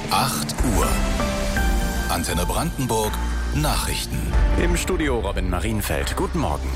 8 Uhr. Antenne Brandenburg Nachrichten. Im Studio Robin Marienfeld. Guten Morgen.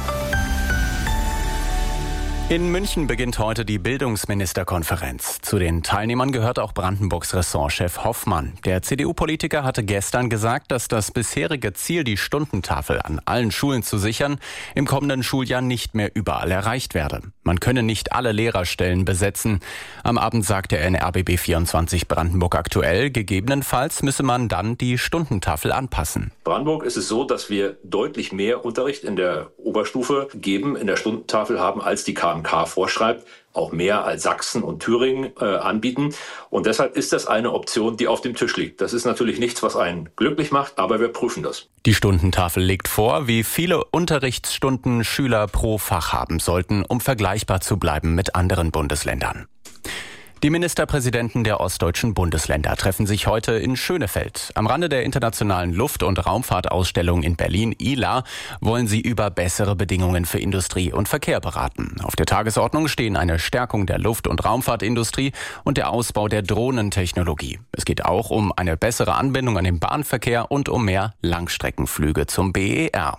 In München beginnt heute die Bildungsministerkonferenz. Zu den Teilnehmern gehört auch Brandenburgs Ressortchef Hoffmann. Der CDU-Politiker hatte gestern gesagt, dass das bisherige Ziel, die Stundentafel an allen Schulen zu sichern, im kommenden Schuljahr nicht mehr überall erreicht werde. Man könne nicht alle Lehrerstellen besetzen. Am Abend sagte er in RBB 24 Brandenburg aktuell, gegebenenfalls müsse man dann die Stundentafel anpassen. Brandenburg ist es so, dass wir deutlich mehr Unterricht in der Oberstufe geben, in der Stundentafel haben, als die KMK vorschreibt, auch mehr als Sachsen und Thüringen anbieten. Und deshalb ist das eine Option, die auf dem Tisch liegt. Das ist natürlich nichts, was einen glücklich macht, aber wir prüfen das. Die Stundentafel legt vor, wie viele Unterrichtsstunden Schüler pro Fach haben sollten, um vergleichbar zu bleiben mit anderen Bundesländern. Die Ministerpräsidenten der ostdeutschen Bundesländer treffen sich heute in Schönefeld. Am Rande der internationalen Luft- und Raumfahrtausstellung in Berlin, ILA, wollen sie über bessere Bedingungen für Industrie und Verkehr beraten. Auf der Tagesordnung stehen eine Stärkung der Luft- und Raumfahrtindustrie und der Ausbau der Drohnentechnologie. Es geht auch um eine bessere Anbindung an den Bahnverkehr und um mehr Langstreckenflüge zum BER.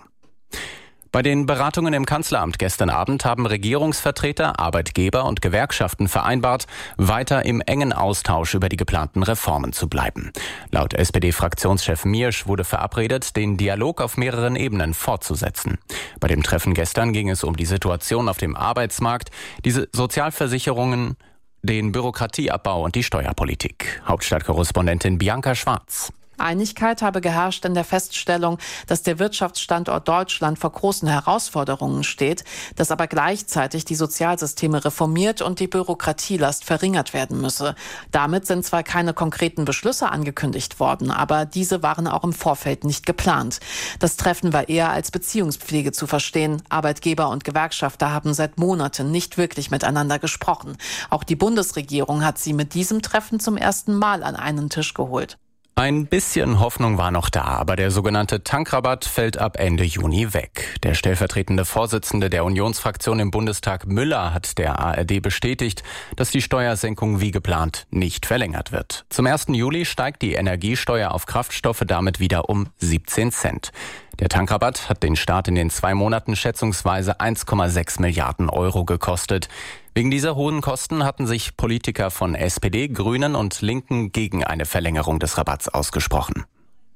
Bei den Beratungen im Kanzleramt gestern Abend haben Regierungsvertreter, Arbeitgeber und Gewerkschaften vereinbart, weiter im engen Austausch über die geplanten Reformen zu bleiben. Laut SPD-Fraktionschef Miersch wurde verabredet, den Dialog auf mehreren Ebenen fortzusetzen. Bei dem Treffen gestern ging es um die Situation auf dem Arbeitsmarkt, diese Sozialversicherungen, den Bürokratieabbau und die Steuerpolitik. Hauptstadtkorrespondentin Bianca Schwarz. Einigkeit habe geherrscht in der Feststellung, dass der Wirtschaftsstandort Deutschland vor großen Herausforderungen steht, dass aber gleichzeitig die Sozialsysteme reformiert und die Bürokratielast verringert werden müsse. Damit sind zwar keine konkreten Beschlüsse angekündigt worden, aber diese waren auch im Vorfeld nicht geplant. Das Treffen war eher als Beziehungspflege zu verstehen. Arbeitgeber und Gewerkschafter haben seit Monaten nicht wirklich miteinander gesprochen. Auch die Bundesregierung hat sie mit diesem Treffen zum ersten Mal an einen Tisch geholt. Ein bisschen Hoffnung war noch da, aber der sogenannte Tankrabatt fällt ab Ende Juni weg. Der stellvertretende Vorsitzende der Unionsfraktion im Bundestag Müller hat der ARD bestätigt, dass die Steuersenkung wie geplant nicht verlängert wird. Zum 1. Juli steigt die Energiesteuer auf Kraftstoffe damit wieder um 17 Cent. Der Tankrabatt hat den Staat in den 2 Monaten schätzungsweise 1,6 Milliarden Euro gekostet. Wegen dieser hohen Kosten hatten sich Politiker von SPD, Grünen und Linken gegen eine Verlängerung des Rabatts ausgesprochen.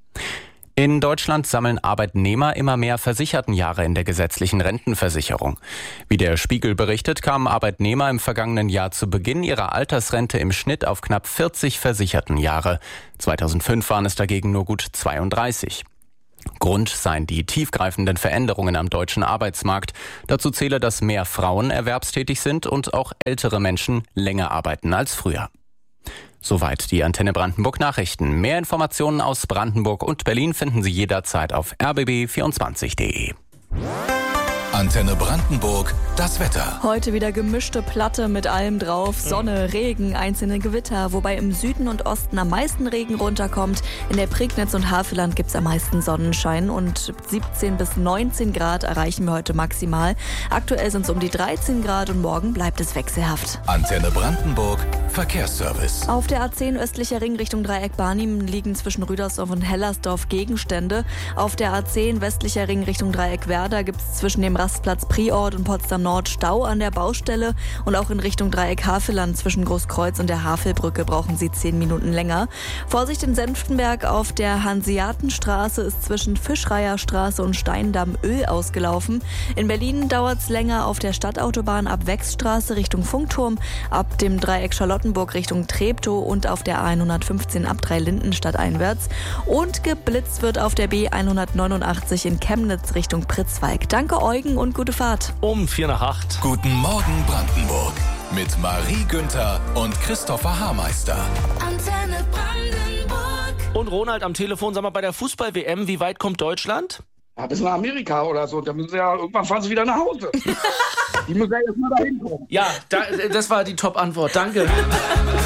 In Deutschland sammeln Arbeitnehmer immer mehr Versichertenjahre in der gesetzlichen Rentenversicherung. Wie der Spiegel berichtet, kamen Arbeitnehmer im vergangenen Jahr zu Beginn ihrer Altersrente im Schnitt auf knapp 40 Versichertenjahre. 2005 waren es dagegen nur gut 32. Grund seien die tiefgreifenden Veränderungen am deutschen Arbeitsmarkt. Dazu zähle, dass mehr Frauen erwerbstätig sind und auch ältere Menschen länger arbeiten als früher. Soweit die Antenne Brandenburg Nachrichten. Mehr Informationen aus Brandenburg und Berlin finden Sie jederzeit auf rbb24.de. Antenne Brandenburg, das Wetter. Heute wieder gemischte Platte mit allem drauf. Sonne, Regen, einzelne Gewitter, wobei im Süden und Osten am meisten Regen runterkommt. In der Prignitz und Havelland gibt's am meisten Sonnenschein und 17 bis 19 Grad erreichen wir heute maximal. Aktuell sind es um die 13 Grad und morgen bleibt es wechselhaft. Antenne Brandenburg, Verkehrsservice. Auf der A10 östlicher Ring Richtung Dreieck Barnim liegen zwischen Rüdersdorf und Hellersdorf Gegenstände. Auf der A10 westlicher Ring Richtung Dreieck Werder gibt's zwischen dem Rastplatz Priort und Potsdam Nord Stau an der Baustelle und auch in Richtung Dreieck Havelland zwischen Großkreuz und der Havelbrücke brauchen Sie 10 Minuten länger. Vorsicht in Senftenberg, auf der Hanseatenstraße ist zwischen Fischreierstraße und Steindamm Öl ausgelaufen. In Berlin dauert es länger auf der Stadtautobahn ab Wechsstraße Richtung Funkturm, ab dem Dreieck Charlottenburg Richtung Treptow und auf der A115 ab Dreilindenstadt einwärts. Und geblitzt wird auf der B189 in Chemnitz Richtung Pritzwalk. Danke Eugen und gute Fahrt. Um 7:45. Guten Morgen Brandenburg mit Marie Günther und Christopher Haarmeister. Antenne Brandenburg. Und Ronald am Telefon, sag mal, bei der Fußball-WM, wie weit kommt Deutschland? Ja, bis nach Amerika oder so. Da müssen sie ja, irgendwann fahren sie wieder nach Hause. Die müssen ja erst mal dahin kommen. Ja, das war die Top-Antwort. Danke.